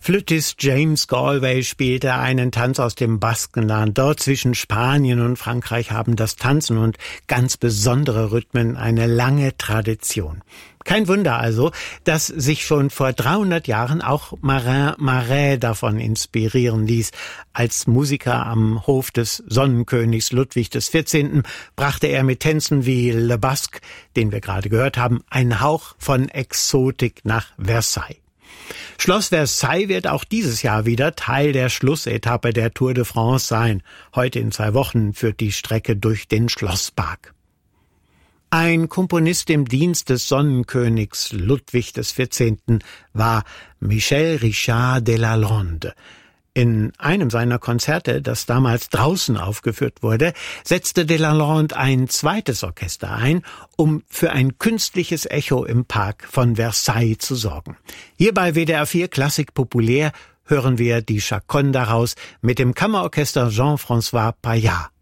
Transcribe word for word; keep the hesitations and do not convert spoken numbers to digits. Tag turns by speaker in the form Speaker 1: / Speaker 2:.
Speaker 1: Flötist James Galway spielte einen Tanz aus dem Baskenland. Dort zwischen Spanien und Frankreich haben das Tanzen und ganz besondere Rhythmen eine lange Tradition. Kein Wunder also, dass sich schon vor dreihundert Jahren auch Marin Marais davon inspirieren ließ. Als Musiker am Hof des Sonnenkönigs Ludwig des vierzehnten brachte er mit Tänzen wie Le Basque, den wir gerade gehört haben, einen Hauch von Exotik nach Versailles. Schloss Versailles wird auch dieses Jahr wieder Teil der Schlussetappe der Tour de France sein. Heute in zwei Wochen führt die Strecke durch den Schlosspark. Ein Komponist im Dienst des Sonnenkönigs Ludwig des vierzehnten war Michel Richard de Lalande. In einem seiner Konzerte, das damals draußen aufgeführt wurde, setzte de Lalande ein zweites Orchester ein, um für ein künstliches Echo im Park von Versailles zu sorgen. Hier bei W D R vier Klassik populär hören wir die Chaconne daraus mit dem Kammerorchester Jean-François Paillat.